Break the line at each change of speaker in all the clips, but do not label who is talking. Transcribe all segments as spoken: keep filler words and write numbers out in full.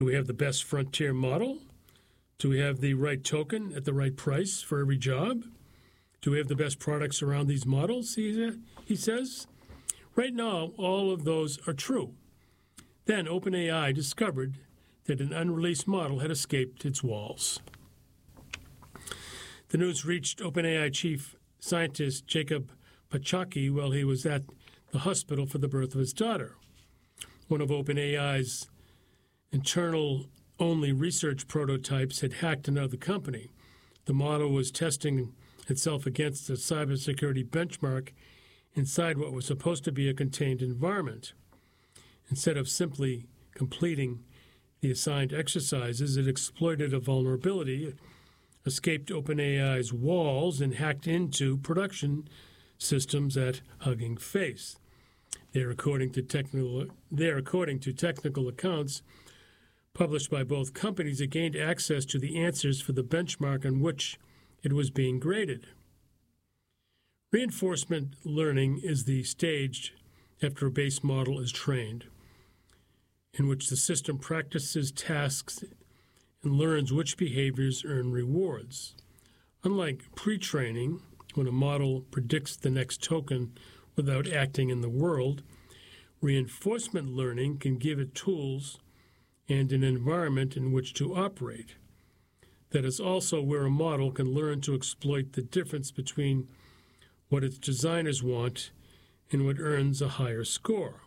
Do we have the best frontier model? Do we have the right token at the right price for every job? Do we have the best products around these models, he, he says? Right now, all of those are true. Then OpenAI discovered that an unreleased model had escaped its walls. The news reached OpenAI chief scientist Jacob Pachaki while he was at the hospital for the birth of his daughter. One of OpenAI's internal-only research prototypes had hacked another company. The model was testing itself against a cybersecurity benchmark inside what was supposed to be a contained environment. Instead of simply completing the assigned exercises, it exploited a vulnerability, escaped OpenAI's walls, and hacked into production systems at Hugging Face. They're according to technical, they're according to technical accounts published by both companies. It gained access to the answers for the benchmark on which it was being graded. Reinforcement learning is the stage after a base model is trained, in which the system practices tasks and learns which behaviors earn rewards. Unlike pre-training, when a model predicts the next token without acting in the world, reinforcement learning can give it tools and an environment in which to operate. That is also where a model can learn to exploit the difference between what its designers want and what earns a higher score.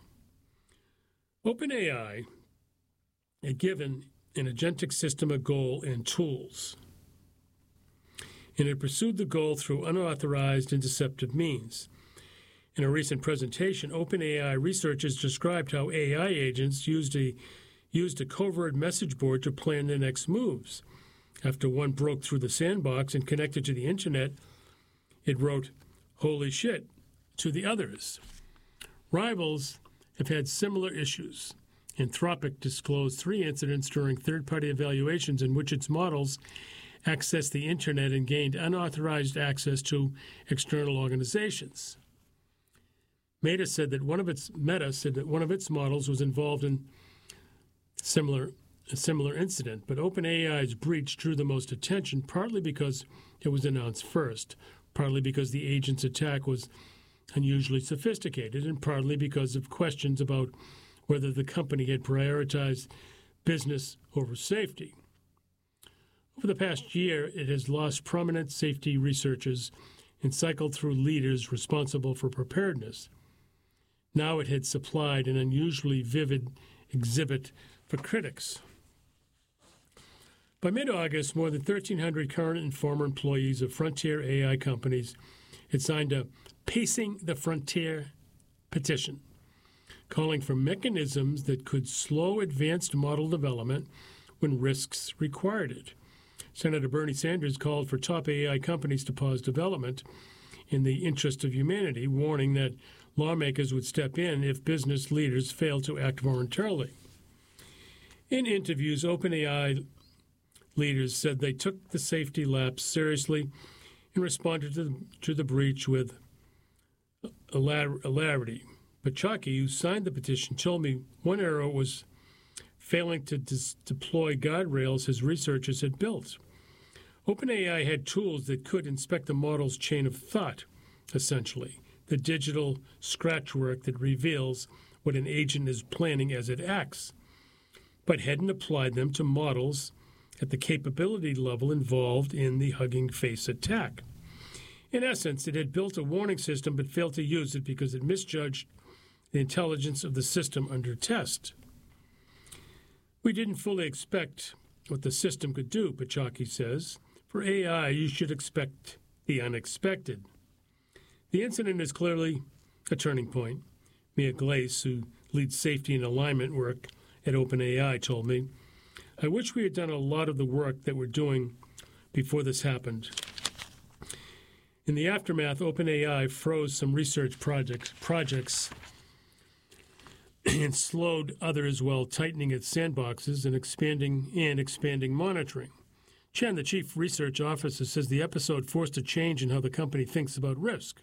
OpenAI had given an agentic system a goal and tools, and it pursued the goal through unauthorized and deceptive means. In a recent presentation, OpenAI researchers described how A I agents used a, used a covert message board to plan their next moves. After one broke through the sandbox and connected to the internet, it wrote, "Holy shit," to the others. Rivals have had similar issues. Anthropic disclosed three incidents during third-party evaluations in which its models accessed the internet and gained unauthorized access to external organizations. Meta said that one of its Meta said that one of its models was involved in similar a similar incident, but OpenAI's breach drew the most attention, partly because it was announced first, partly because the agent's attack was unusually sophisticated, and partly because of questions about whether the company had prioritized business over safety. Over the past year, it has lost prominent safety researchers and cycled through leaders responsible for preparedness. Now it had supplied an unusually vivid exhibit for critics. By mid-August, more than thirteen hundred current and former employees of frontier A I companies had signed a Pacing the Frontier petition, calling for mechanisms that could slow advanced model development when risks required it. Senator Bernie Sanders called for top A I companies to pause development in the interest of humanity, warning that lawmakers would step in if business leaders failed to act voluntarily. In interviews, OpenAI leaders said they took the safety lapse seriously and responded to the, to the breach with hilarity. Pachaki, who signed the petition, told me one error was failing to dis- deploy guardrails his researchers had built. OpenAI had tools that could inspect the model's chain of thought, essentially, the digital scratch work that reveals what an agent is planning as it acts, but hadn't applied them to models at the capability level involved in the Hugging Face attack. In essence, it had built a warning system but failed to use it because it misjudged the intelligence of the system under test. We didn't fully expect what the system could do, Pachaki says. For A I, you should expect the unexpected. The incident is clearly a turning point. Mia Glace, who leads safety and alignment work at OpenAI, told me, "I wish we had done a lot of the work that we're doing before this happened." In the aftermath, OpenAI froze some research projects, projects and slowed others while tightening its sandboxes and expanding and expanding monitoring. Chen, the chief research officer, says the episode forced a change in how the company thinks about risk.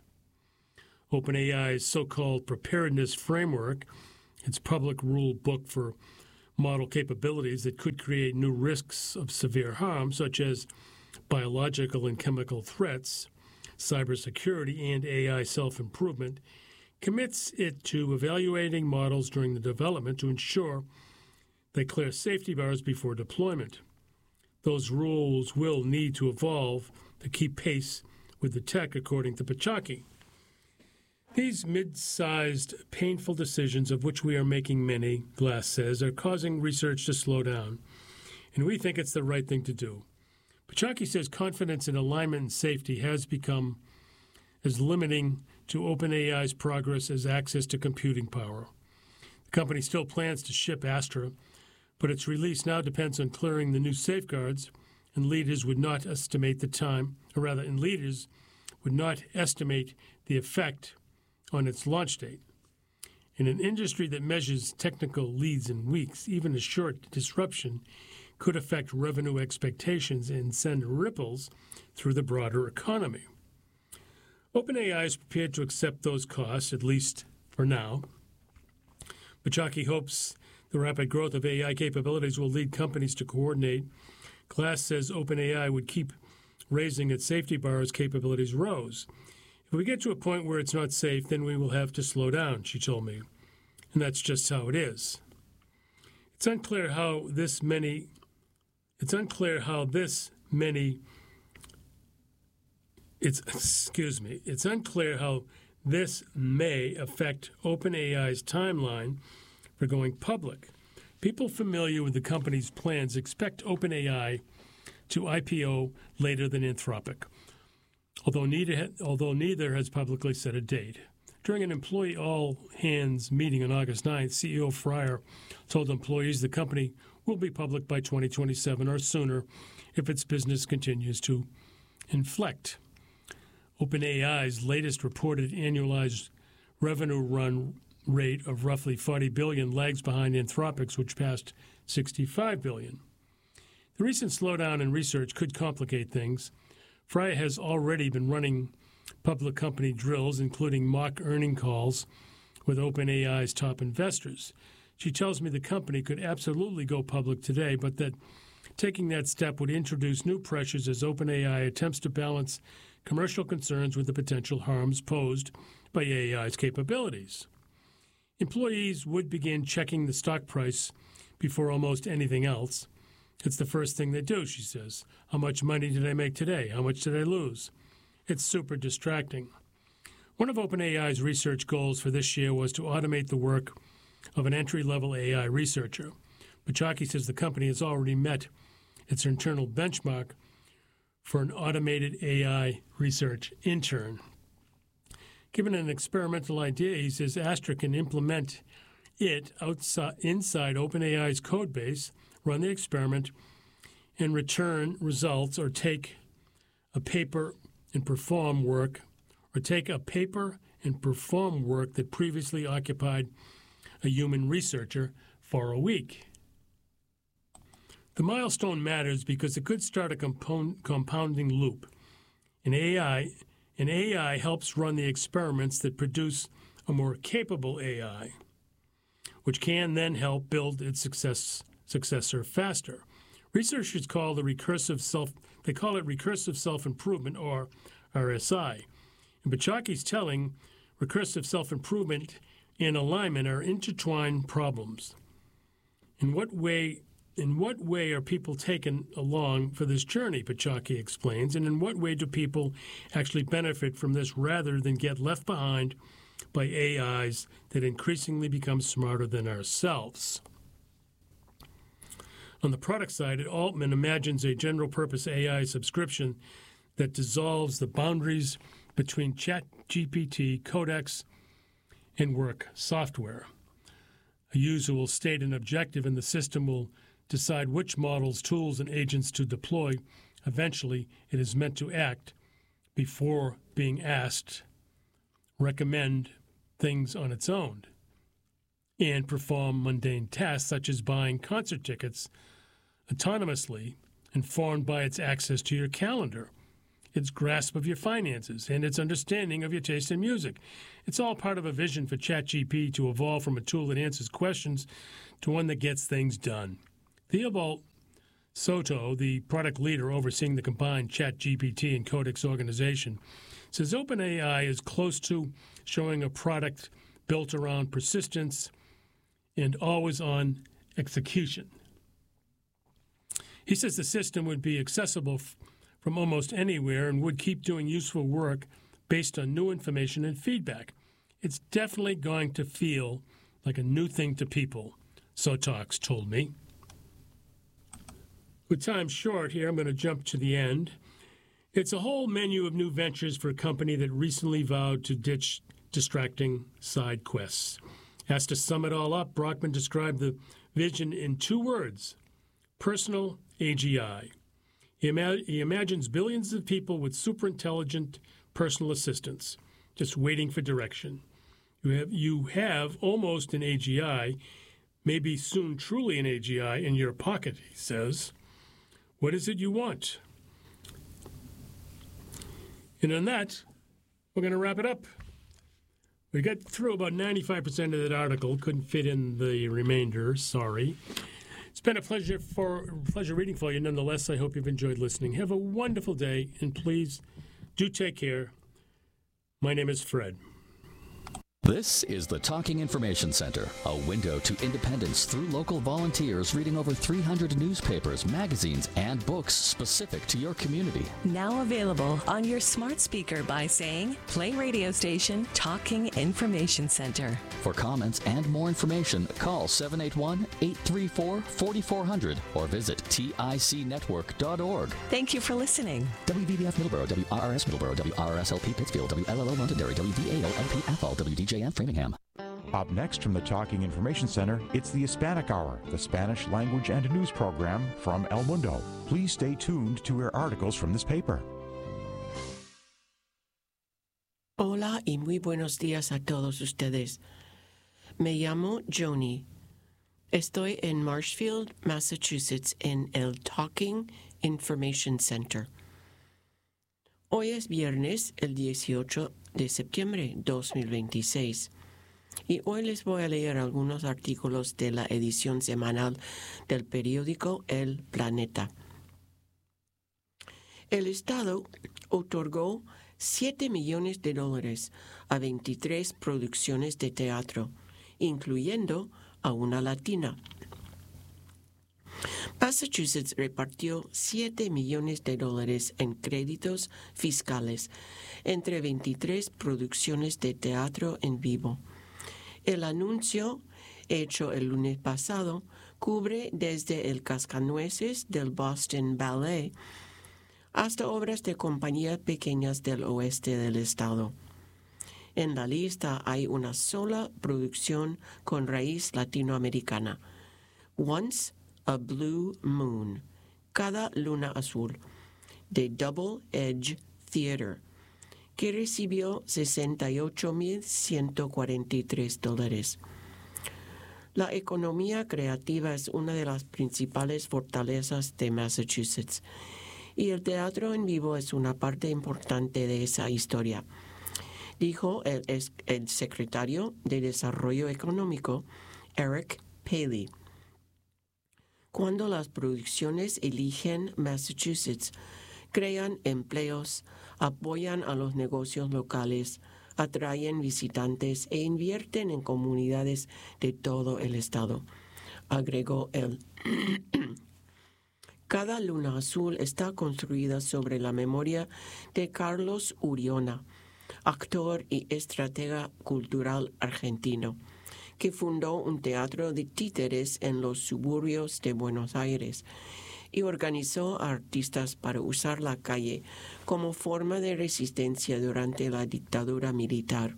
OpenAI's so-called preparedness framework, its public rule book for model capabilities that could create new risks of severe harm, such as biological and chemical threats, cybersecurity, and A I self-improvement, commits it to evaluating models during the development to ensure they clear safety bars before deployment. Those rules will need to evolve to keep pace with the tech, according to Pachaki. These mid-sized, painful decisions, of which we are making many, Glass says, are causing research to slow down, and we think it's the right thing to do. Pachaki says confidence in alignment and safety has become as limiting to OpenAI's progress as access to computing power. The company still plans to ship Astra, but its release now depends on clearing the new safeguards, and leaders would not estimate the time, or rather, and leaders would not estimate the effect on its launch date. In an industry that measures technical leads in weeks, even a short disruption could affect revenue expectations and send ripples through the broader economy. OpenAI is prepared to accept those costs, at least for now. Pachaki hopes the rapid growth of A I capabilities will lead companies to coordinate. Glass says OpenAI would keep raising its safety bar as capabilities rose. If we get to a point where it's not safe, then we will have to slow down, she told me. And that's just how it is. It's unclear how this many it's unclear how this many it's excuse me, it's unclear how this may affect OpenAI's timeline for going public. People familiar with the company's plans expect OpenAI to I P O later than Anthropic, although neither, although neither has publicly set a date. During an employee all-hands meeting on August ninth, C E O Fryer told employees the company will be public by twenty twenty-seven or sooner if its business continues to inflect. OpenAI's latest reported annualized revenue run rate of roughly forty billion dollars lags behind Anthropic's, which passed sixty-five billion dollars. The recent slowdown in research could complicate things. Fryer has already been running public company drills, including mock earning calls with OpenAI's top investors. She tells me the company could absolutely go public today, but that taking that step would introduce new pressures as OpenAI attempts to balance commercial concerns with the potential harms posed by A I's capabilities. Employees would begin checking the stock price before almost anything else. It's the first thing they do, she says. How much money did I make today? How much did I lose? It's super distracting. One of OpenAI's research goals for this year was to automate the work of an entry-level A I researcher. Pachaki says the company has already met its internal benchmark for an automated A I research intern. Given an experimental idea, he says Astra can implement it outside, inside OpenAI's code base, run the experiment, and return results, or take a paper and perform work, or take a paper and perform work that previously occupied a human researcher for a week. The milestone matters because it could start a compound, compounding loop. An A I, an A I helps run the experiments that produce a more capable A I, which can then help build its success, successor faster. Researchers call the recursive self they call it recursive self-improvement, or R S I. And Pachaki's telling recursive self-improvement and alignment are intertwined problems. In what way in what way are people taken along for this journey, Pachaki explains, and in what way do people actually benefit from this rather than get left behind by A Is that increasingly become smarter than ourselves? On the product side, Altman imagines a general-purpose A I subscription that dissolves the boundaries between ChatGPT, Codex, and work software. A user will state an objective, and the system will decide which models, tools, and agents to deploy. Eventually, it is meant to act before being asked, recommend things on its own, and perform mundane tasks such as buying concert tickets autonomously, informed by its access to your calendar. its grasp of your finances, and its understanding of your taste in music. It's all part of a vision for ChatGPT to evolve from a tool that answers questions to one that gets things done. Theobald Soto, the product leader overseeing the combined ChatGPT and Codex organization, says OpenAI is close to showing a product built around persistence and always-on execution. He says the system would be accessible f- from almost anywhere and would keep doing useful work based on new information and feedback. It's definitely going to feel like a new thing to people, Sotox told me. With time short here, I'm going to jump to the end. It's a whole menu of new ventures for a company that recently vowed to ditch distracting side quests. As to sum it all up, Brockman described the vision in two words: personal A G I. He, ima- he imagines billions of people with super intelligent personal assistants, just waiting for direction. You have, you have almost an A G I, maybe soon truly an A G I, in your pocket, he says. What is it you want? And on that, we're going to wrap it up. We got through about ninety-five percent of that article. Couldn't fit in the remainder. Sorry. It's been a pleasure for pleasure reading for you. Nonetheless, I hope you've enjoyed listening. Have a wonderful day, and please do take care. My name is Fred.
This is the Talking Information Center, a window to independence through local volunteers reading over three hundred newspapers, magazines, and books specific to your community.
Now available on your smart speaker by saying, play radio station Talking Information Center.
For comments and more information, call seven eight one, eight three four, four four zero zero or visit tic network dot org.
Thank you for listening.
W V B F Middleborough, W R R S Middleborough, W R R S L P Pittsfield, W L L O Londonderry, W V A O L P F L, W D J N Framingham.
Up next from the Talking Information Center, it's the Hispanic Hour, the Spanish language and news program from El Mundo. Please stay tuned to hear articles from this paper.
Hola y muy buenos días a todos ustedes. Me llamo Joni. Estoy en Marshfield, Massachusetts, en el Talking Information Center. Hoy es viernes, el dieciocho de septiembre de dos mil veintiséis, y hoy les voy a leer algunos artículos de la edición semanal del periódico El Planeta. El Estado otorgó siete millones de dólares a veintitrés producciones de teatro, incluyendo a una latina. Massachusetts repartió siete millones de dólares en créditos fiscales entre veintitrés producciones de teatro en vivo. El anuncio, hecho el lunes pasado, cubre desde el Cascanueces del Boston Ballet hasta obras de compañías pequeñas del oeste del estado. En la lista hay una sola producción con raíz latinoamericana, Once a Blue Moon, Cada Luna Azul, de Double Edge Theater, que recibió sesenta y ocho mil ciento cuarenta y tres dólares. La economía creativa es una de las principales fortalezas de Massachusetts, y el teatro en vivo es una parte importante de esa historia, dijo el, el secretario de Desarrollo Económico, Eric Paley. Cuando las producciones eligen Massachusetts, crean empleos, apoyan a los negocios locales, atraen visitantes e invierten en comunidades de todo el estado, agregó él. Cada Luna Azul está construida sobre la memoria de Carlos Uriona, actor y estratega cultural argentino, que fundó un teatro de títeres en los suburbios de Buenos Aires y organizó a artistas para usar la calle como forma de resistencia durante la dictadura militar.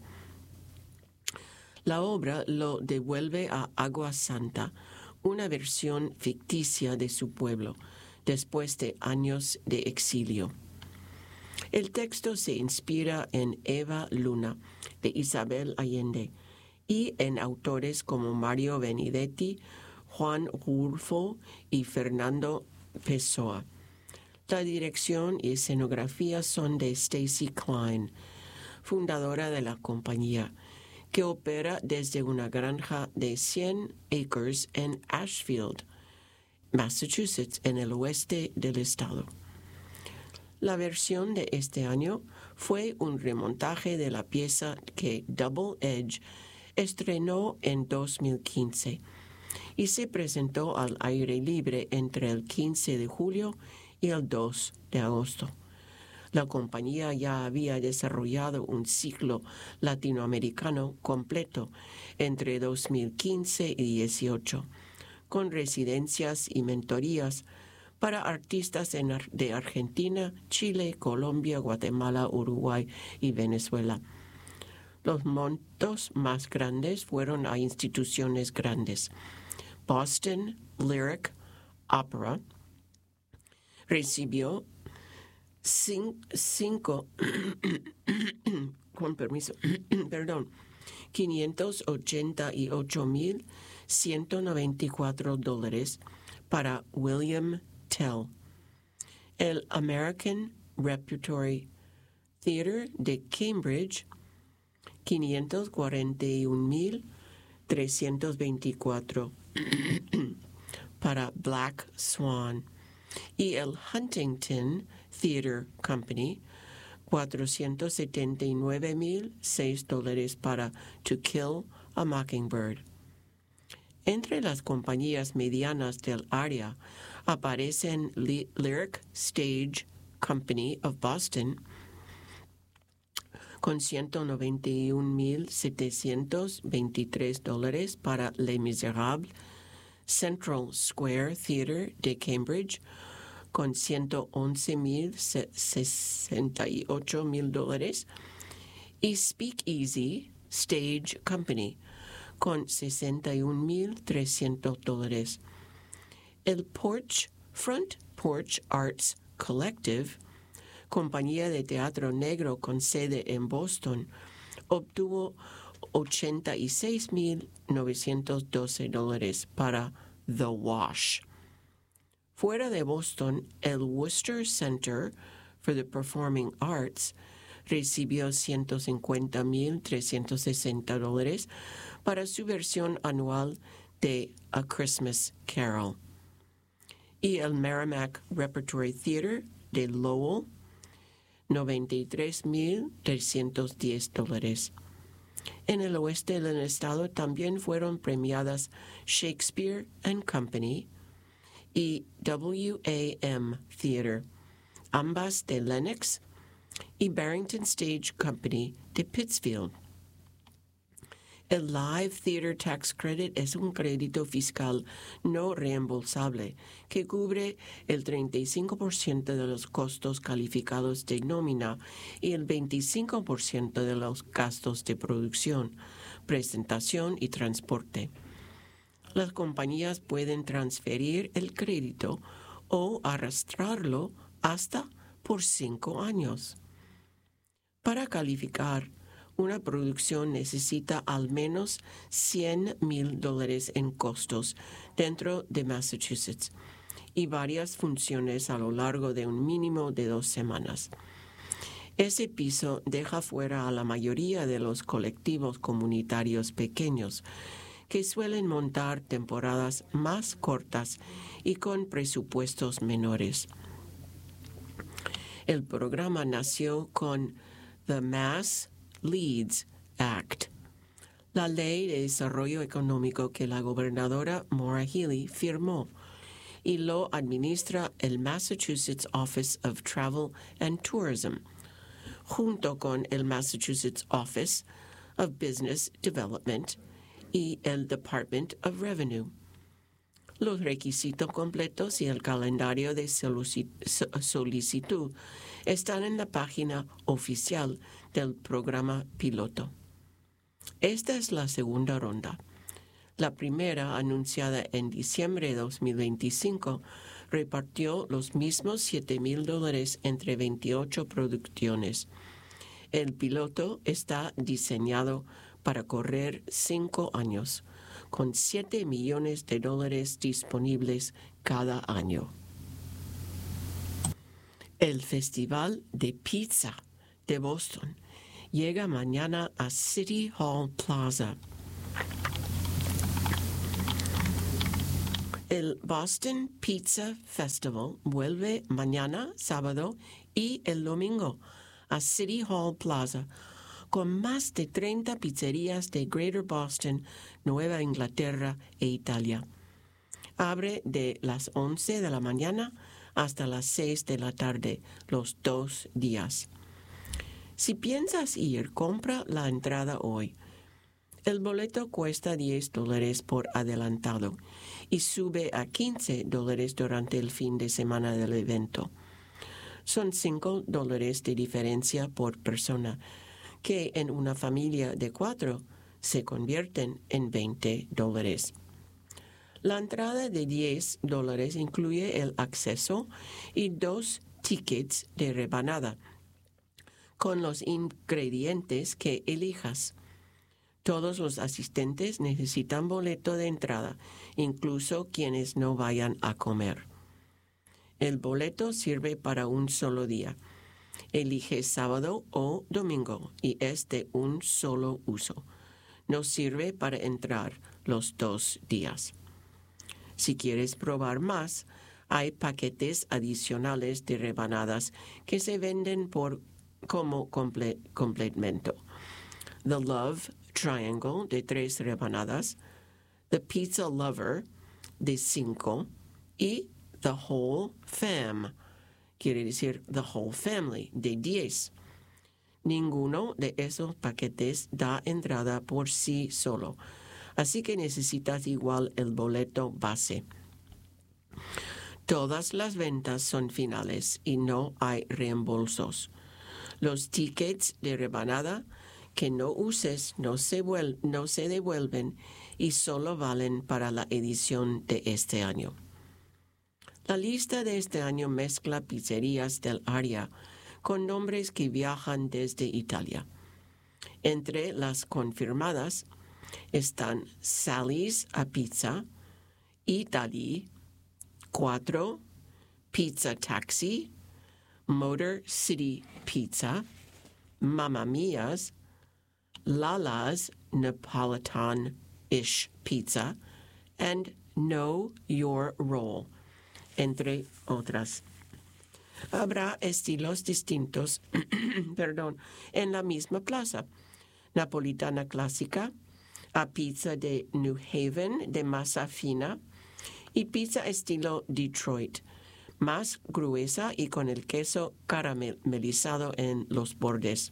La obra lo devuelve a Agua Santa, una versión ficticia de su pueblo, después de años de exilio. El texto se inspira en Eva Luna, de Isabel Allende, y en autores como Mario Benedetti, Juan Rulfo y Fernando Pessoa. La dirección y escenografía son de Stacy Klein, fundadora de la compañía, que opera desde una granja de cien acres en Ashfield, Massachusetts, en el oeste del estado. La versión de este año fue un remontaje de la pieza que Double Edge estrenó en dos mil quince y se presentó al aire libre entre el quince de julio y el dos de agosto. La compañía ya había desarrollado un ciclo latinoamericano completo entre dos mil quince y dieciocho, con residencias y mentorías para artistas en, de Argentina, Chile, Colombia, Guatemala, Uruguay y Venezuela. Los montos más grandes fueron a instituciones grandes. Boston Lyric Opera recibió cinco, con permiso, perdón, quinientos ochenta y ocho mil ciento noventa y cuatro dólares para William Tell. El American Repertory Theatre de Cambridge, quinientos cuarenta y un mil trescientos veinticuatro para Black Swan, y el Huntington Theatre Company, cuatrocientos setenta y nueve mil seis dólares para To Kill a Mockingbird. Entre las compañías medianas del área aparecen Ly- Lyric Stage Company of Boston, con ciento noventa y un mil setecientos veintitrés dólares para Les Miserables, Central Square Theatre de Cambridge, con ciento once mil sesenta y ocho mil dólares, y Speakeasy Stage Company, con sesenta y un mil trescientos dólares. El Porch Front Porch Arts Collective, compañía de teatro negro con sede en Boston, obtuvo ochenta y seis mil novecientos doce dólares para The Wash. Fuera de Boston, el Worcester Center for the Performing Arts recibió ciento cincuenta mil trescientos sesenta dólares para su versión anual de A Christmas Carol. Y el Merrimack Repertory Theatre de Lowell, noventa y tres mil trescientos diez dólares. En el oeste del estado también fueron premiadas Shakespeare and Company y W A M Theatre, ambas de Lenox, y Barrington Stage Company de Pittsfield. El Live Theatre Tax Credit es un crédito fiscal no reembolsable que cubre el treinta y cinco por ciento de los costos calificados de nómina y el veinticinco por ciento de los gastos de producción, presentación y transporte. Las compañías pueden transferir el crédito o arrastrarlo hasta por cinco años. Para calificar, una producción necesita al menos cien mil dólares en costos dentro de Massachusetts y varias funciones a lo largo de un mínimo de dos semanas. Ese piso deja fuera a la mayoría de los colectivos comunitarios pequeños que suelen montar temporadas más cortas y con presupuestos menores. El programa nació con The Mass Leads Act, la ley de desarrollo económico que la gobernadora Maura Healey firmó, y lo administra el Massachusetts Office of Travel and Tourism, junto con el Massachusetts Office of Business Development y el Department of Revenue. Los requisitos completos y el calendario de solicitud están en la página oficial del programa piloto. Esta es la segunda ronda. La primera, anunciada en diciembre de dos mil veinticinco, repartió los mismos siete mil dólares entre veintiocho producciones. El piloto está diseñado para correr cinco años, con siete millones de dólares disponibles cada año. El Festival de Pizza de Boston llega mañana a City Hall Plaza. El Boston Pizza Festival vuelve mañana, sábado y el domingo a City Hall Plaza con más de treinta pizzerías de Greater Boston, Nueva Inglaterra e Italia. Abre de las once de la mañana hasta las seis de la tarde, los dos días. Si piensas ir, compra la entrada hoy. El boleto cuesta diez dólares por adelantado y sube a quince dólares durante el fin de semana del evento. Son cinco dólares de diferencia por persona, que en una familia de cuatro se convierten en veinte dólares. La entrada de diez dólares incluye el acceso y dos tickets de rebanada con los ingredientes que elijas. Todos los asistentes necesitan boleto de entrada, incluso quienes no vayan a comer. El boleto sirve para un solo día. Elige sábado o domingo y es de un solo uso. No sirve para entrar los dos días. Si quieres probar más, hay paquetes adicionales de rebanadas que se venden por como comple- complemento. The Love Triangle de tres rebanadas, The Pizza Lover de cinco y The Whole Fam, quiere decir The Whole Family, de diez. Ninguno de esos paquetes da entrada por sí solo, así que necesitas igual el boleto base. Todas las ventas son finales y no hay reembolsos. Los tickets de rebanada que no uses no se, vuel- no se devuelven y solo valen para la edición de este año. La lista de este año mezcla pizzerías del área con nombres que viajan desde Italia. Entre las confirmadas están Sally's a Pizza, Italy, Cuatro, Pizza Taxi, Motor City Pizza, Mamma Mia's, Lala's Napolitan-ish Pizza, and Know Your Roll, entre otras. Habrá estilos distintos perdón, en la misma plaza. Napolitana clásica, a pizza de New Haven de masa fina y pizza estilo Detroit, más gruesa y con el queso caramelizado en los bordes.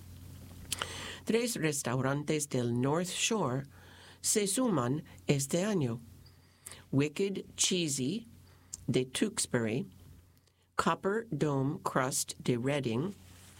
Tres restaurantes del North Shore se suman este año. Wicked Cheesy de Tewksbury, Copper Dome Crust de Reading,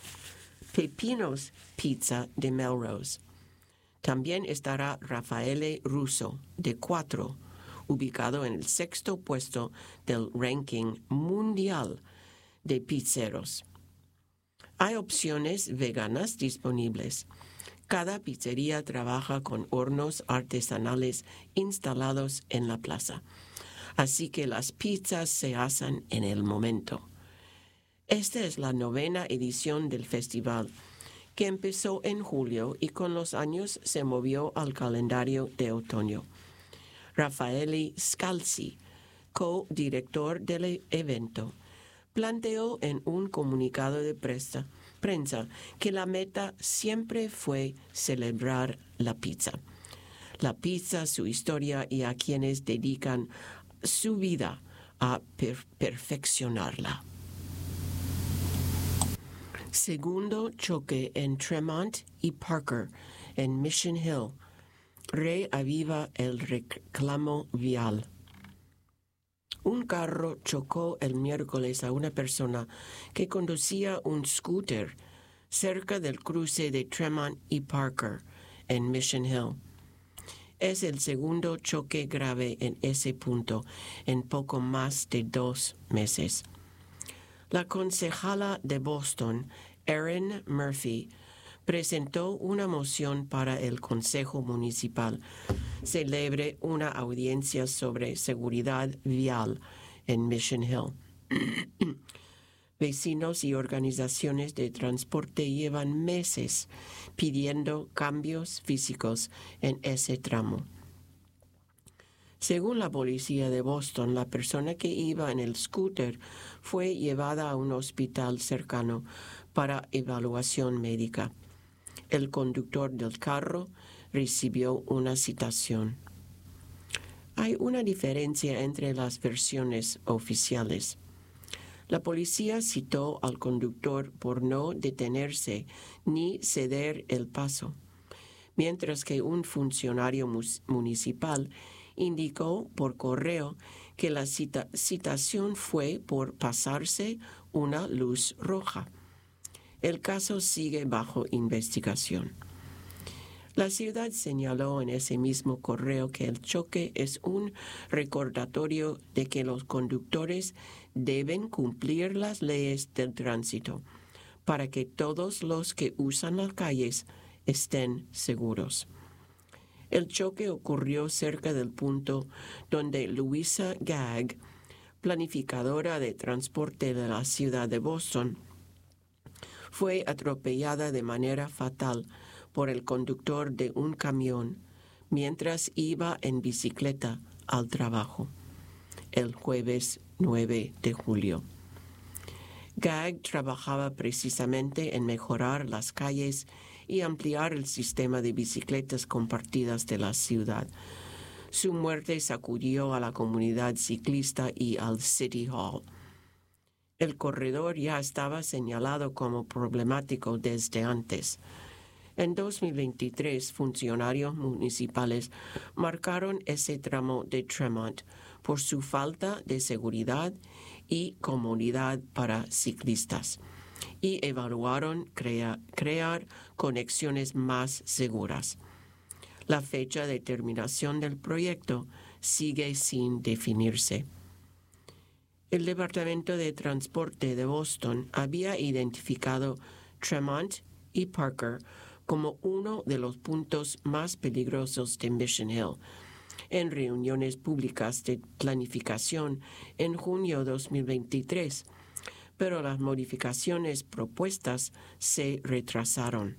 Pepinos Pizza de Melrose. También estará Raffaele Russo de Cuatro, ubicado en el sexto puesto del ranking mundial de pizzeros. Hay opciones veganas disponibles. Cada pizzería trabaja con hornos artesanales instalados en la plaza, así que las pizzas se asan en el momento. Esta es la novena edición del festival, que empezó en julio y con los años se movió al calendario de otoño. Raffaele Scalzi, co-director del evento, planteó en un comunicado de prensa, prensa que la meta siempre fue celebrar la pizza. La pizza, su historia y a quienes dedican su vida a per- perfeccionarla. Segundo choque en Tremont y Parker, en Mission Hill, reaviva el reclamo vial. Un carro chocó el miércoles a una persona que conducía un scooter cerca del cruce de Tremont y Parker, en Mission Hill. Es el segundo choque grave en ese punto en poco más de dos meses. La concejala de Boston, Erin Murphy, presentó una moción para el Consejo Municipal celebre una audiencia sobre seguridad vial en Mission Hill. Vecinos y organizaciones de transporte llevan meses pidiendo cambios físicos en ese tramo. Según la policía de Boston, la persona que iba en el scooter fue llevada a un hospital cercano para evaluación médica. El conductor del carro recibió una citación. Hay una diferencia entre las versiones oficiales. La policía citó al conductor por no detenerse ni ceder el paso, mientras que un funcionario municipal indicó por correo que la cita- citación fue por pasarse una luz roja. El caso sigue bajo investigación. La ciudad señaló en ese mismo correo que el choque es un recordatorio de que los conductores deben cumplir las leyes del tránsito para que todos los que usan las calles estén seguros. El choque ocurrió cerca del punto donde Louisa Gagg, planificadora de transporte de la ciudad de Boston, fue atropellada de manera fatal por el conductor de un camión mientras iba en bicicleta al trabajo, el jueves nueve de julio. Gagg trabajaba precisamente en mejorar las calles y ampliar el sistema de bicicletas compartidas de la ciudad. Su muerte sacudió a la comunidad ciclista y al City Hall. El corredor ya estaba señalado como problemático desde antes. En dos mil veintitrés, funcionarios municipales marcaron ese tramo de Tremont por su falta de seguridad y comodidad para ciclistas y evaluaron crea- crear conexiones más seguras. La fecha de terminación del proyecto sigue sin definirse. El Departamento de Transporte de Boston había identificado Tremont y Parker como uno de los puntos más peligrosos de Mission Hill en reuniones públicas de planificación en junio de dos mil veintitrés, pero las modificaciones propuestas se retrasaron.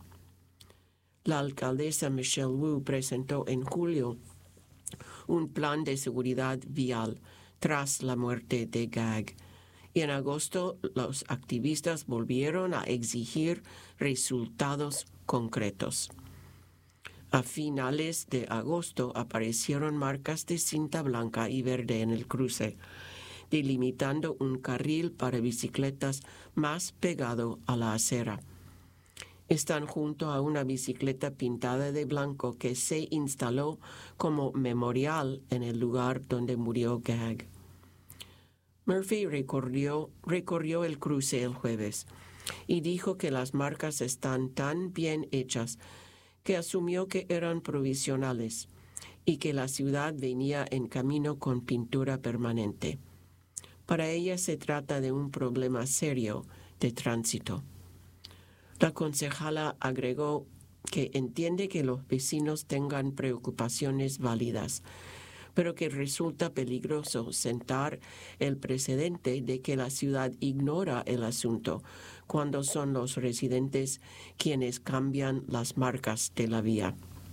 La alcaldesa Michelle Wu presentó en julio un plan de seguridad vial tras la muerte de Gagg, y en agosto los activistas volvieron a exigir resultados concretos. A finales de agosto aparecieron marcas de cinta blanca y verde en el cruce, delimitando un carril para bicicletas más pegado a la acera. Están junto a una bicicleta pintada de blanco que se instaló como memorial en el lugar donde murió Gagg. Murphy recorrió, recorrió el cruce el jueves y dijo que las marcas están tan bien hechas que asumió que eran provisionales y que la ciudad venía en camino con pintura permanente. Para ella se trata de un problema serio de tránsito. La concejala agregó que entiende que los vecinos tengan preocupaciones válidas, pero que resulta peligroso sentar el precedente de que la ciudad ignora el asunto cuando son los residentes quienes cambian las marcas de la vía.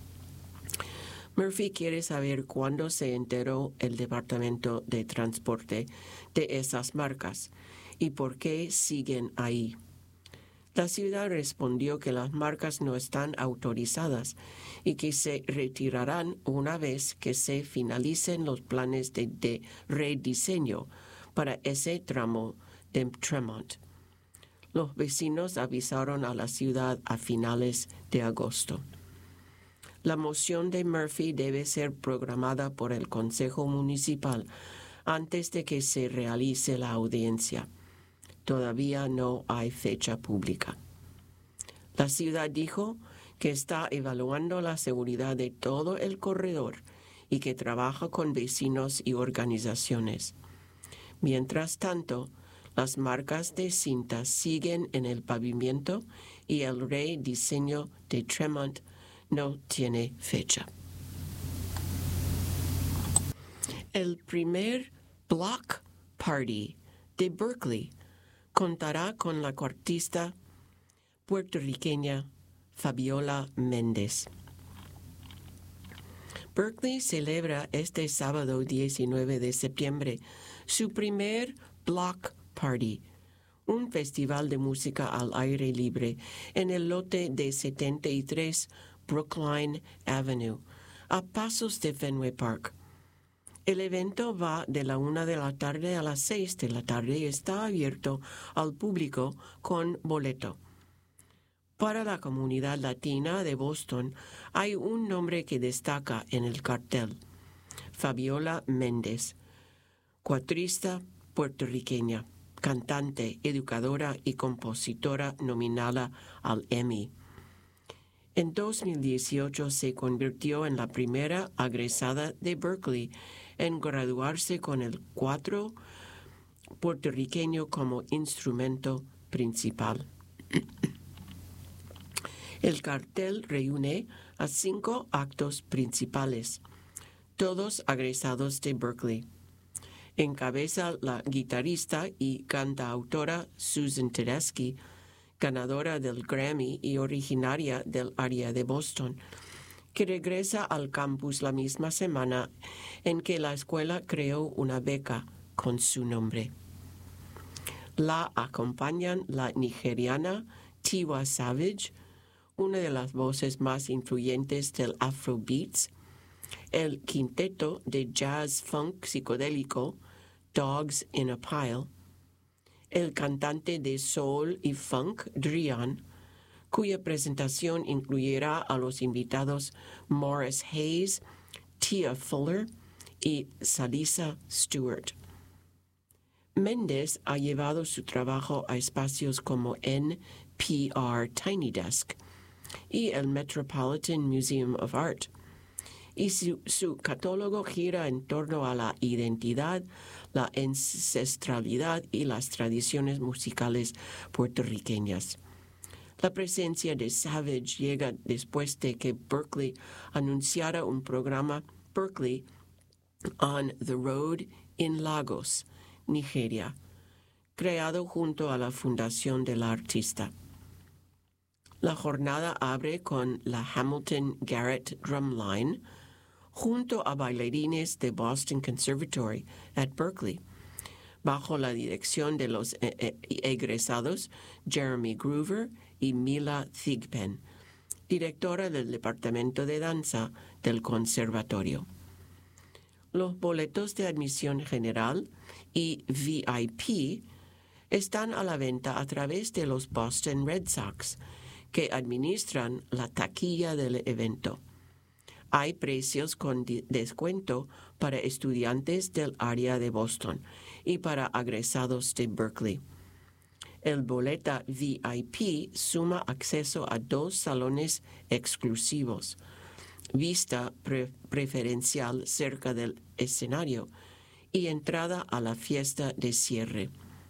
Murphy quiere saber cuándo se enteró el Departamento de Transporte de esas marcas y por qué siguen ahí. La ciudad respondió que las marcas no están autorizadas y que se retirarán una vez que se finalicen los planes de, de rediseño para ese tramo de Tremont. Los vecinos avisaron a la ciudad a finales de agosto. La moción de Murphy debe ser programada por el Consejo Municipal antes de que se realice la audiencia. Todavía no hay fecha pública. La ciudad dijo que está evaluando la seguridad de todo el corredor y que trabaja con vecinos y organizaciones. Mientras tanto, las marcas de cinta siguen en el pavimento y el rediseño de Tremont no tiene fecha. El primer Block Party de Berkeley contará con la cuartista puertorriqueña Fabiola Méndez. Berkeley celebra este sábado diecinueve de septiembre su primer Block Party, un festival de música al aire libre en el lote de setenta y tres Brookline Avenue, a pasos de Fenway Park. El evento va de la una de la tarde a las seis de la tarde y está abierto al público con boleto. Para la comunidad latina de Boston hay un nombre que destaca en el cartel: Fabiola Méndez, cuatrista puertorriqueña, cantante, educadora y compositora nominada al Emmy. En dos mil dieciocho se convirtió en la primera egresada de Berkeley en graduarse con el cuatro puertorriqueño como instrumento principal. El cartel reúne a cinco actos principales, todos egresados de Berkeley. Encabeza la guitarrista y cantautora Susan Tedeschi, ganadora del Grammy y originaria del área de Boston, que regresa al campus la misma semana en que la escuela creó una beca con su nombre. La acompañan la nigeriana Tiwa Savage, una de las voces más influyentes del Afrobeats, el quinteto de jazz funk psicodélico Dogs in a Pile, el cantante de soul y funk Drian, cuya presentación incluyerá a los invitados Morris Hayes, Tia Fuller y Salisa Stewart. Méndez ha llevado su trabajo a espacios como N P R Tiny Desk y el Metropolitan Museum of Art, y su, su catálogo gira en torno a la identidad, la ancestralidad y las tradiciones musicales puertorriqueñas. La presencia de Savage llega después de que Berkeley anunciara un programa Berkeley on the Road in Lagos, Nigeria, creado junto a la fundación de la artista. La jornada abre con la Hamilton Garrett Drumline, junto a bailarines de Boston Conservatory at Berkeley, bajo la dirección de los egresados Jeremy Groover y Mila Thigpen, directora del Departamento de Danza del Conservatorio. Los boletos de admisión general y V I P están a la venta a través de los Boston Red Sox, que administran la taquilla del evento. Hay precios con descuento para estudiantes del área de Boston y para egresados de Berkeley. El boleta V I P suma acceso a dos salones exclusivos, vista pre- preferencial cerca del escenario y entrada a la fiesta de cierre.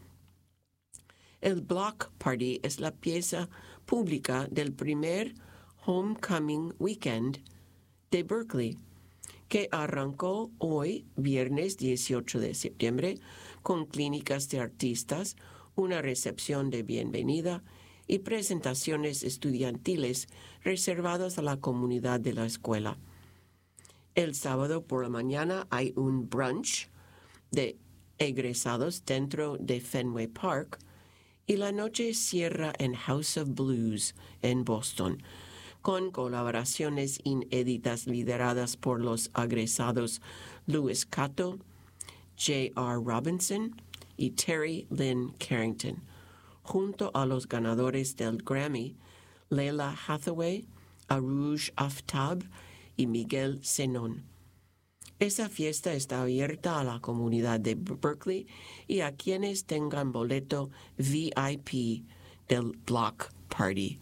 El Block Party es la pieza pública del primer Homecoming Weekend de Berkeley, que arrancó hoy, viernes dieciocho de septiembre, con clínicas de artistas, una recepción de bienvenida y presentaciones estudiantiles reservadas a la comunidad de la escuela. El sábado por la mañana hay un brunch de egresados dentro de Fenway Park y la noche cierra en House of Blues en Boston, con colaboraciones inéditas lideradas por los egresados Louis Cato, J R Robinson y Terry Lynn Carrington, junto a los ganadores del Grammy, Leila Hathaway, Arouj Aftab y Miguel Zenón. Esa fiesta está abierta a la comunidad de Berkeley y a quienes tengan boleto V I P del Block Party.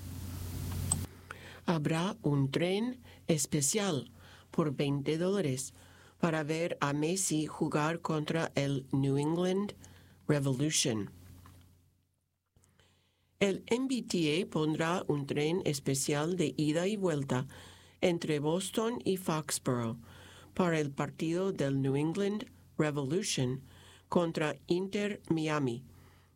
Habrá un tren especial por veinte dólares para ver a Messi jugar contra el New England Revolution. El M B T A pondrá un tren especial de ida y vuelta entre Boston y Foxborough para el partido del New England Revolution contra Inter Miami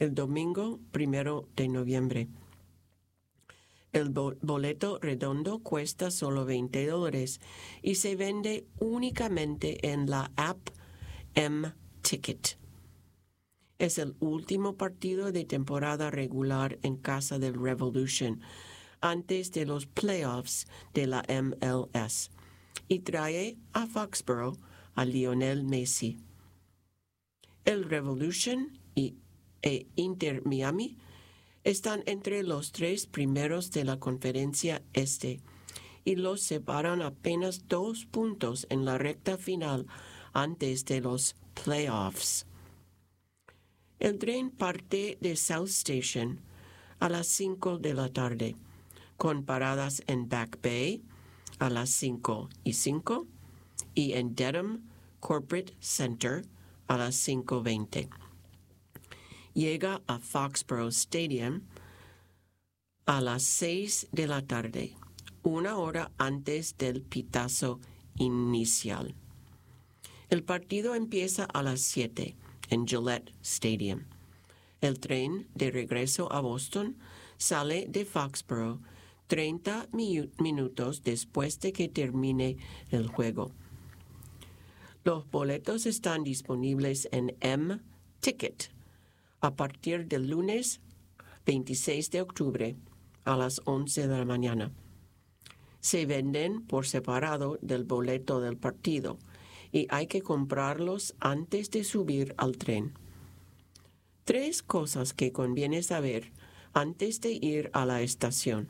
el domingo primero de noviembre. El boleto redondo cuesta solo veinte dólares y se vende únicamente en la app M-Ticket. Es el último partido de temporada regular en casa del Revolution, antes de los playoffs de la M L S, y trae a Foxborough a Lionel Messi. El Revolution y e Inter Miami están entre los tres primeros de la conferencia este y los separan apenas dos puntos en la recta final antes de los playoffs. El tren parte de South Station a las cinco de la tarde, con paradas en Back Bay a las cinco y cinco y en Dedham Corporate Center a las cinco veinte. Llega a Foxborough Stadium a las seis de la tarde, una hora antes del pitazo inicial. El partido empieza a las siete en Gillette Stadium. El tren de regreso a Boston sale de Foxborough treinta mi- minutos después de que termine el juego. Los boletos están disponibles en M-Ticket a partir del lunes veintiséis de octubre a las once de la mañana. Se venden por separado del boleto del partido y hay que comprarlos antes de subir al tren. Tres cosas que conviene saber antes de ir a la estación.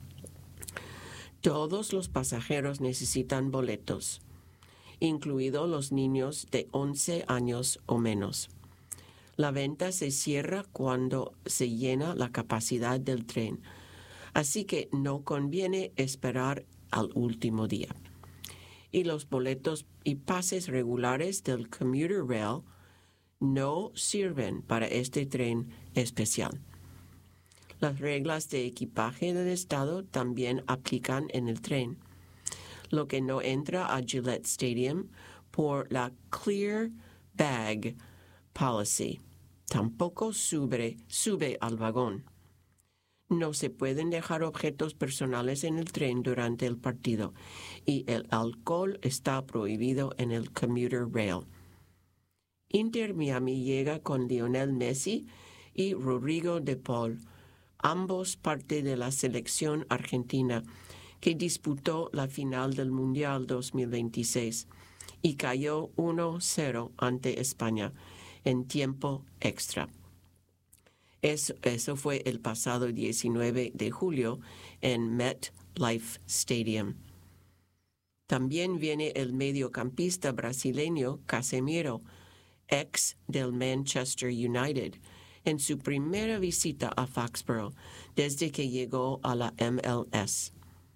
Todos los pasajeros necesitan boletos, incluidos los niños de once años o menos. La venta se cierra cuando se llena la capacidad del tren, así que no conviene esperar al último día. Y los boletos y pases regulares del Commuter Rail no sirven para este tren especial. Las reglas de equipaje del estado también aplican en el tren. Lo que no entra a Gillette Stadium por la Clear Bag Policy tampoco sube, sube al vagón. No se pueden dejar objetos personales en el tren durante el partido y el alcohol está prohibido en el Commuter Rail. Inter Miami llega con Lionel Messi y Rodrigo de Paul, ambos parte de la selección argentina que disputó la final del Mundial dos mil veintiséis y cayó uno cero ante España en tiempo extra. Eso, eso fue el pasado diecinueve de julio en MetLife Stadium. También viene el mediocampista brasileño Casemiro, ex del Manchester United, en su primera visita a Foxborough desde que llegó a la M L S.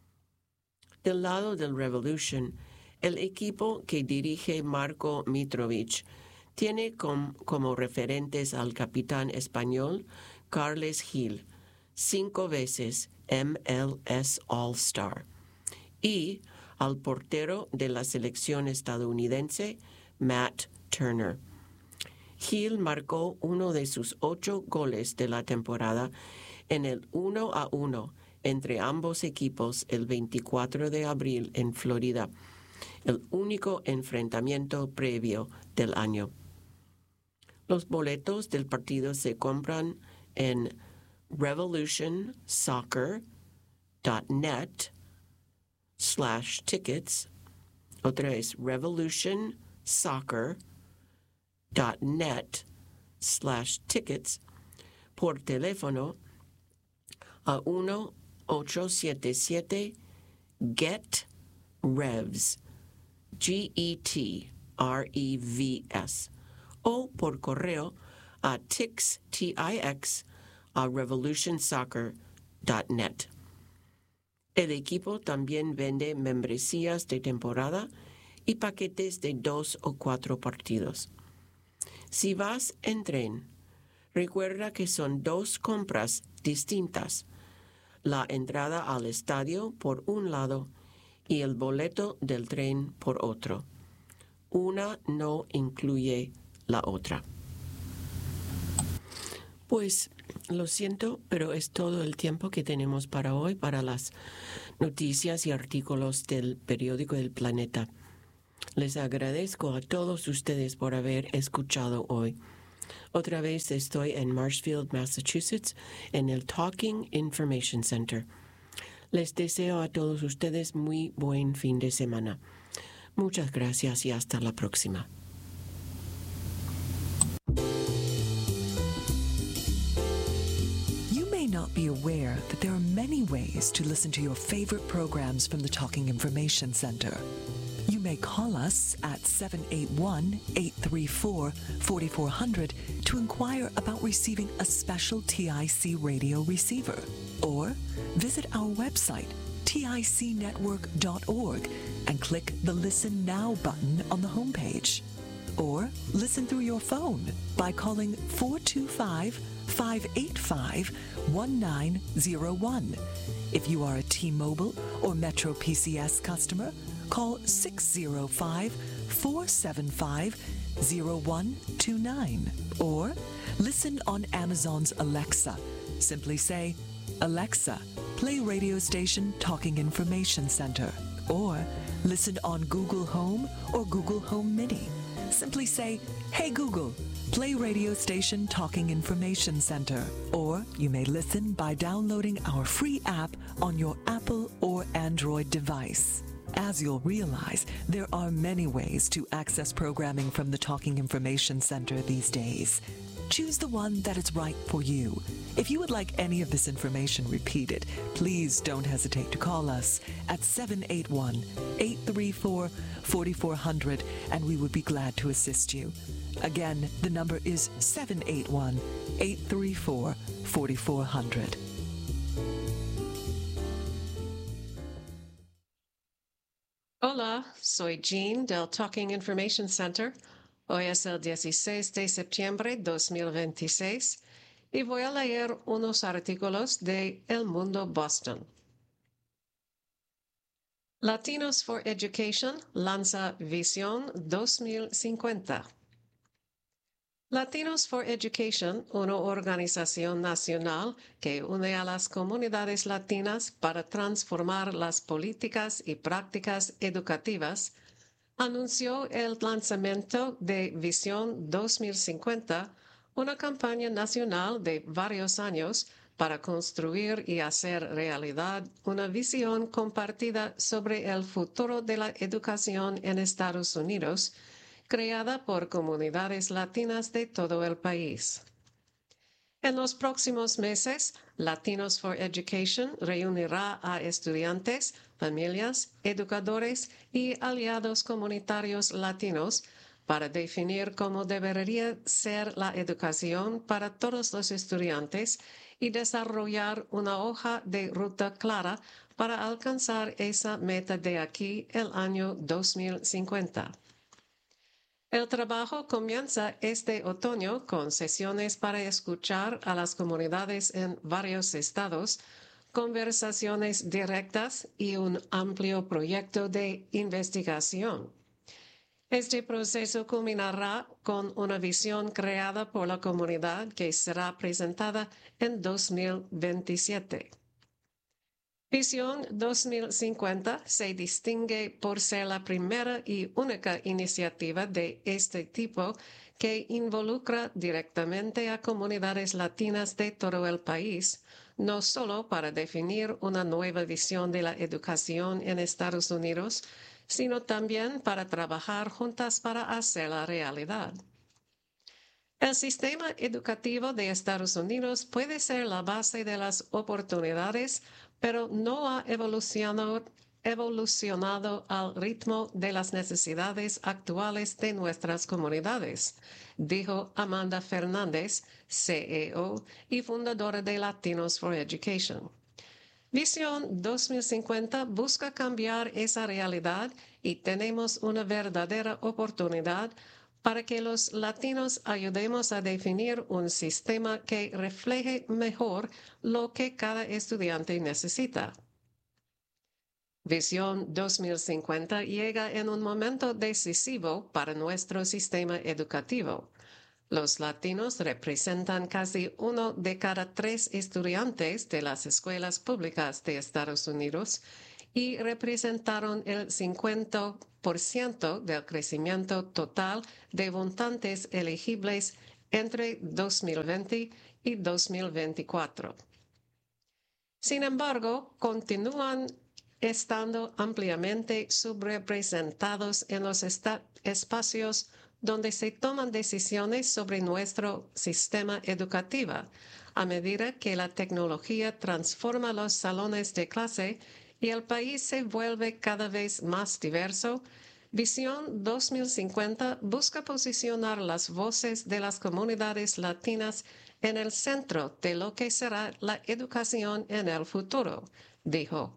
Del lado del Revolution, el equipo que dirige Marko Mitrovic tiene com, como referentes al capitán español Carles Gil, cinco veces M L S All-Star, y al portero de la selección estadounidense Matt Turner. Gil marcó uno de sus ocho goles de la temporada en el uno a uno entre ambos equipos el veinticuatro de abril en Florida, el único enfrentamiento previo del año. Los boletos del partido se compran en revolution soccer dot net slash tickets. Otra vez revolution soccer dot net slash tickets por teléfono a uno ocho siete siete get revs G E T R E V S o por correo a tix, T I X, a revolution soccer dot net. El equipo también vende membresías de temporada y paquetes de dos o cuatro partidos. Si vas en tren, recuerda que son dos compras distintas: la entrada al estadio por un lado y el boleto del tren por otro. Una no incluye la otra. Pues lo siento, pero es todo el tiempo que tenemos para hoy, para las noticias y artículos del periódico del Planeta. Les agradezco a todos ustedes por haber escuchado hoy. Otra vez estoy en Marshfield, Massachusetts, en el Talking Information Center. Les deseo a todos ustedes muy buen fin de semana. Muchas gracias y hasta la próxima.
You may not be aware that there are many ways to listen to your favorite programs from the Talking Information Center. You may call us at seven eight one, eight three four, four four zero zero to inquire about receiving a special T I C radio receiver. Or visit our website, tic network dot org, and click the Listen Now button on the homepage. Or listen through your phone by calling four two five, five eight five, one nine zero one. If you are a T-Mobile or Metro P C S customer, call six zero five, four seven five, zero one two nine. Or listen on Amazon's Alexa. Simply say, Alexa, play radio station Talking Information Center. Or listen on Google Home or Google Home Mini. Simply say, Hey Google, play radio station Talking Information Center. Or you may listen by downloading our free app on your Apple or Android device. As you'll realize, there are many ways to access programming from the Talking Information Center these days. Choose the one that is right for you. If you would like any of this information repeated, please don't hesitate to call us at seven eight one, eight three four, four four zero zero, and we would be glad to assist you. Again, the number is seven eight one, eight three four, four four zero zero.
Hola, soy Jean del Talking Information Center. Hoy es el dieciséis de septiembre de dos mil veintiséis y voy a leer unos artículos de El Mundo Boston. Latinos for Education lanza Visión dos mil cincuenta. Latinos for Education, una organización nacional que une a las comunidades latinas para transformar las políticas y prácticas educativas, anunció el lanzamiento de Visión dos mil cincuenta, una campaña nacional de varios años para construir y hacer realidad una visión compartida sobre el futuro de la educación en Estados Unidos, creada por comunidades latinas de todo el país. En los próximos meses, Latinos for Education reunirá a estudiantes, familias, educadores y aliados comunitarios latinos para definir cómo debería ser la educación para todos los estudiantes y desarrollar una hoja de ruta clara para alcanzar esa meta de aquí el año dos mil cincuenta. El trabajo comienza este otoño con sesiones para escuchar a las comunidades en varios estados, conversaciones directas y un amplio proyecto de investigación. Este proceso culminará con una visión creada por la comunidad que será presentada en dos mil veintisiete. Visión dos mil cincuenta se distingue por ser la primera y única iniciativa de este tipo que involucra directamente a comunidades latinas de todo el país, no solo para definir una nueva visión de la educación en Estados Unidos, sino también para trabajar juntas para hacerla realidad. El sistema educativo de Estados Unidos puede ser la base de las oportunidades, pero no ha evolucionado, evolucionado al ritmo de las necesidades actuales de nuestras comunidades, dijo Amanda Fernández, C E O y fundadora de Latinos for Education. Visión dos mil cincuenta busca cambiar esa realidad y tenemos una verdadera oportunidad para que los latinos ayudemos a definir un sistema que refleje mejor lo que cada estudiante necesita. Visión dos mil cincuenta llega en un momento decisivo para nuestro sistema educativo.
Los latinos representan casi uno de cada tres estudiantes de las escuelas públicas de Estados Unidos y representaron el cincuenta por ciento del crecimiento total de votantes elegibles entre dos mil veinte y dos mil veinticuatro. Sin embargo, continúan estando ampliamente subrepresentados en los espacios donde se toman decisiones sobre nuestro sistema educativo, a medida que la tecnología transforma los salones de clase y el país se vuelve cada vez más diverso. Visión dos mil cincuenta busca posicionar las voces de las comunidades latinas en el centro de lo que será la educación en el futuro, dijo.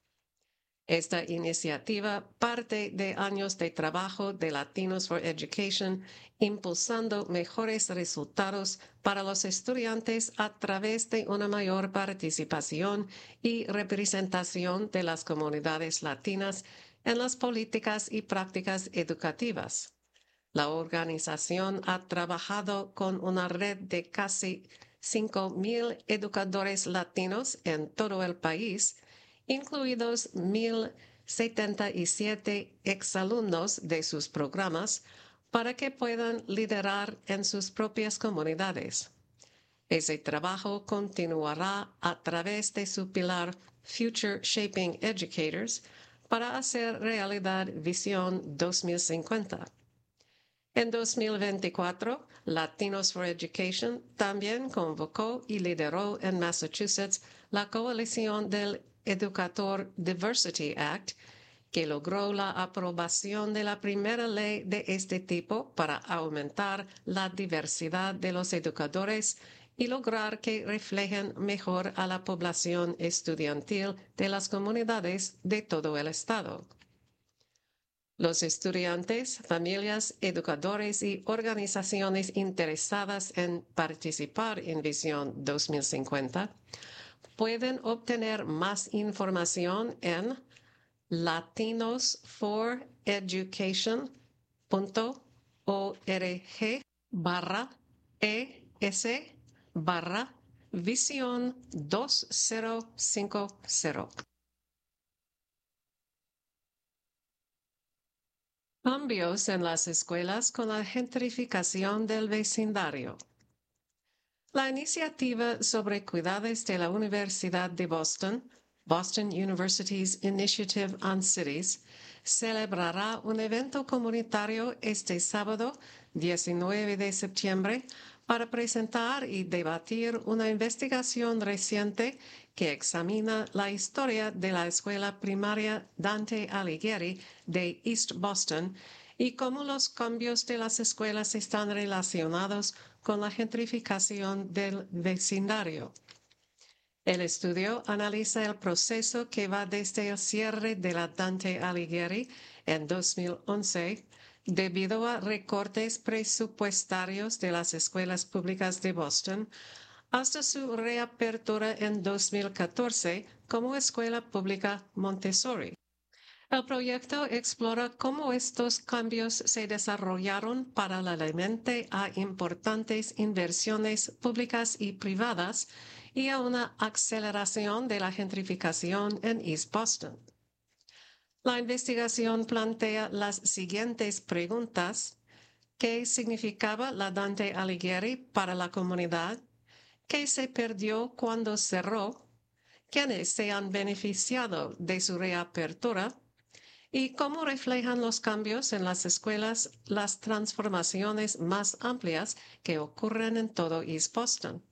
Esta iniciativa parte de años de trabajo de Latinos for Education, impulsando mejores resultados para los estudiantes a través de una mayor participación y representación de las comunidades latinas en las políticas y prácticas educativas. La organización ha trabajado con una red de casi cinco mil educadores latinos en todo el país, incluidos mil setenta y siete exalumnos de sus programas, para que puedan liderar en sus propias comunidades. Ese trabajo continuará a través de su pilar Future Shaping Educators para hacer realidad Visión dos mil cincuenta. En dos mil veinticuatro, Latinos for Education también convocó y lideró en Massachusetts la coalición del Educator Diversity Act, que logró la aprobación de la primera ley de este tipo para aumentar la diversidad de los educadores y lograr que reflejen mejor a la población estudiantil de las comunidades de todo el estado. Los estudiantes, familias, educadores y organizaciones interesadas en participar en Visión dos mil cincuenta pueden obtener más información en latinos for education punto org barra es barra visión dos mil cincuenta. Cambios en las escuelas con la gentrificación del vecindario. La iniciativa sobre cuidados de la Universidad de Boston, Boston University's Initiative on Cities, celebrará un evento comunitario este sábado, diecinueve de septiembre, para presentar y debatir una investigación reciente que examina la historia de la escuela primaria Dante Alighieri de East Boston y cómo los cambios de las escuelas están relacionados con la gentrificación del vecindario. El estudio analiza el proceso que va desde el cierre de la Dante Alighieri en dos mil once, debido a recortes presupuestarios de las escuelas públicas de Boston, hasta su reapertura en dos mil catorce como escuela pública Montessori. El proyecto explora cómo estos cambios se desarrollaron paralelamente a importantes inversiones públicas y privadas y a una aceleración de la gentrificación en East Boston. La investigación plantea las siguientes preguntas: ¿qué significaba la Dante Alighieri para la comunidad? ¿Qué se perdió cuando cerró? ¿Quiénes se han beneficiado de su reapertura? ¿Y cómo reflejan los cambios en las escuelas las transformaciones más amplias que ocurren en todo East Boston?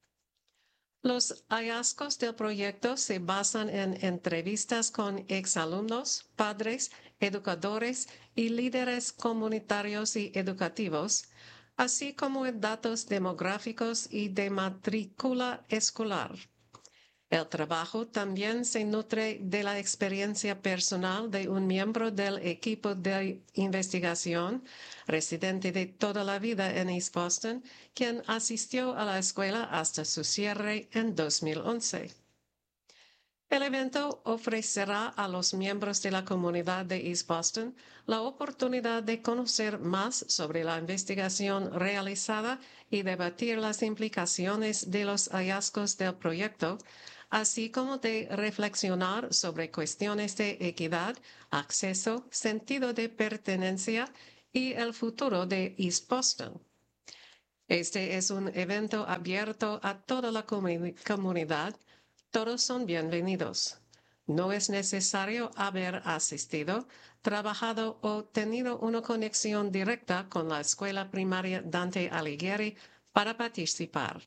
Los hallazgos del proyecto se basan en entrevistas con exalumnos, padres, educadores y líderes comunitarios y educativos, así como en datos demográficos y de matrícula escolar. El trabajo también se nutre de la experiencia personal de un miembro del equipo de investigación, residente de toda la vida en East Boston, quien asistió a la escuela hasta su cierre en dos mil once. El evento ofrecerá a los miembros de la comunidad de East Boston la oportunidad de conocer más sobre la investigación realizada y debatir las implicaciones de los hallazgos del proyecto, así como de reflexionar sobre cuestiones de equidad, acceso, sentido de pertenencia y el futuro de East Boston. Este es un evento abierto a toda la comu- comunidad. Todos son bienvenidos. No es necesario haber asistido, trabajado o tenido una conexión directa con la escuela primaria Dante Alighieri para participar.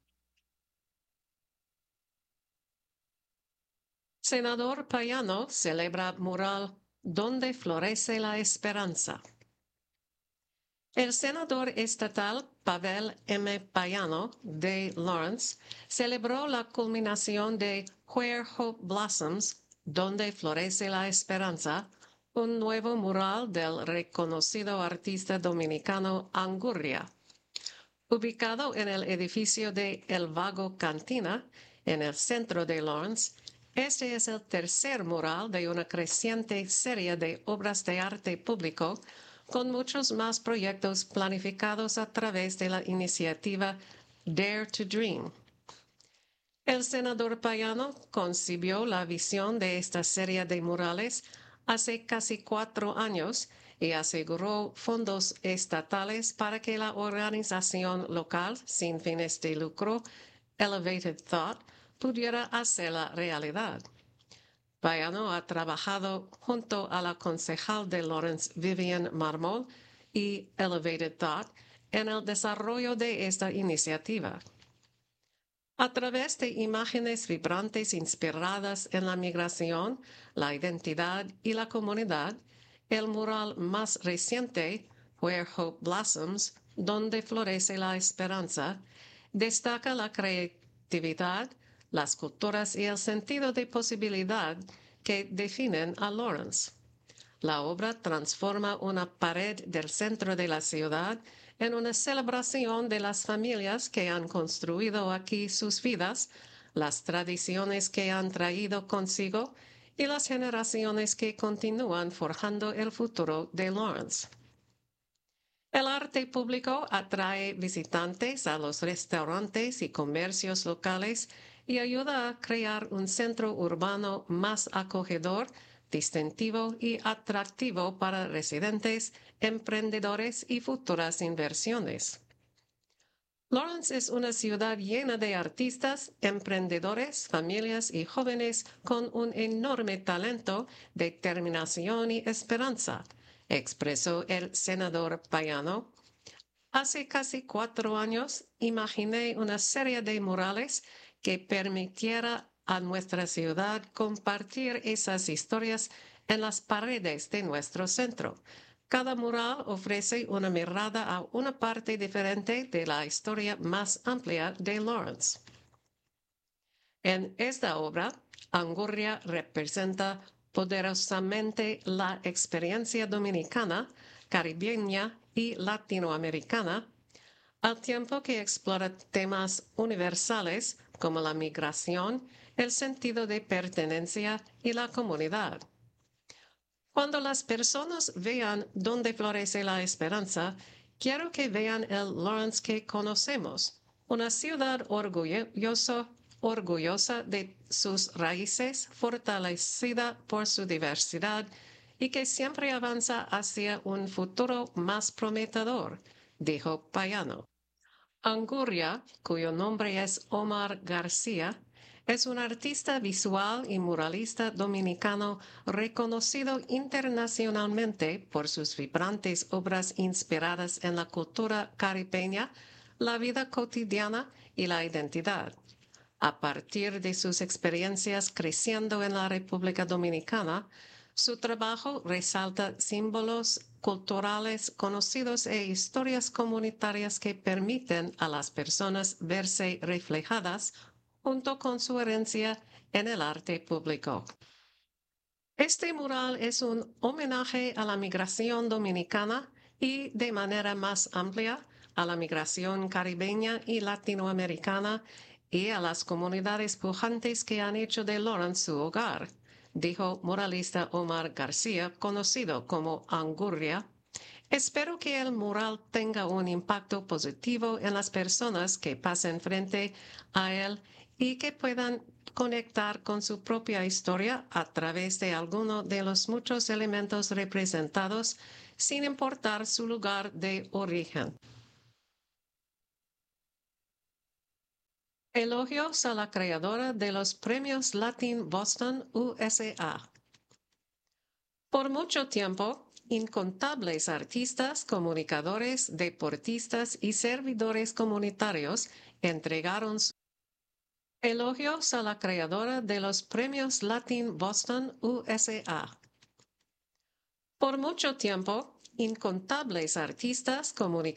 Senador Payano celebra mural Donde florece la esperanza. El senador estatal Pavel M. Payano de Lawrence celebró la culminación de Where Hope Blossoms, Donde florece la esperanza, un nuevo mural del reconocido artista dominicano Angurria. Ubicado en el edificio de El Vago Cantina, en el centro de Lawrence, este es el tercer mural de una creciente serie de obras de arte público, con muchos más proyectos planificados a través de la iniciativa Dare to Dream. El senador Payano concibió la visión de esta serie de murales hace casi cuatro años y aseguró fondos estatales para que la organización local sin fines de lucro, Elevated Thought, pudiera hacerla realidad. Payano ha trabajado junto a la concejal de Lawrence, Vivian Marmol, y Elevated Thought en el desarrollo de esta iniciativa. A través de imágenes vibrantes inspiradas en la migración, la identidad y la comunidad, el mural más reciente, Where Hope Blossoms, Donde florece la esperanza, destaca la creatividad, las culturas y el sentido de posibilidad que definen a Lawrence. La obra transforma una pared del centro de la ciudad en una celebración de las familias que han construido aquí sus vidas, las tradiciones que han traído consigo y las generaciones que continúan forjando el futuro de Lawrence. El arte público atrae visitantes a los restaurantes y comercios locales y ayuda a crear un centro urbano más acogedor, distintivo y atractivo para residentes, emprendedores y futuras inversiones. Lawrence es una ciudad llena de artistas, emprendedores, familias y jóvenes con un enorme talento, determinación y esperanza, expresó el senador Payano. Hace casi cuatro años imaginé una serie de murales que permitiera a nuestra ciudad compartir esas historias en las paredes de nuestro centro. Cada mural ofrece una mirada a una parte diferente de la historia más amplia de Lawrence. En esta obra, Angurria representa poderosamente la experiencia dominicana, caribeña y latinoamericana, al tiempo que explora temas universales como la migración, el sentido de pertenencia y la comunidad. Cuando las personas vean Donde florece la esperanza, quiero que vean el Lawrence que conocemos, una ciudad orgullosa, orgullosa de sus raíces, fortalecida por su diversidad y que siempre avanza hacia un futuro más prometedor, dijo Payano. Angurria, cuyo nombre es Omar García, es un artista visual y muralista dominicano reconocido internacionalmente por sus vibrantes obras inspiradas en la cultura caribeña, la vida cotidiana y la identidad. A partir de sus experiencias creciendo en la República Dominicana, su trabajo resalta símbolos culturales conocidos e historias comunitarias que permiten a las personas verse reflejadas junto con su herencia en el arte público. Este mural es un homenaje a la migración dominicana y, de manera más amplia, a la migración caribeña y latinoamericana y a las comunidades pujantes que han hecho de Lawrence su hogar, dijo muralista Omar García, conocido como Angurria. Espero que el mural tenga un impacto positivo en las personas que pasen frente a él y que puedan conectar con su propia historia a través de alguno de los muchos elementos representados, sin importar su lugar de origen. Elogios a la creadora de los premios Latin Boston U S A. Por mucho tiempo, incontables artistas, comunicadores, deportistas y servidores comunitarios entregaron su elogios a la creadora de los premios Latin Boston U S A. Por mucho tiempo, incontables artistas, comunicadores,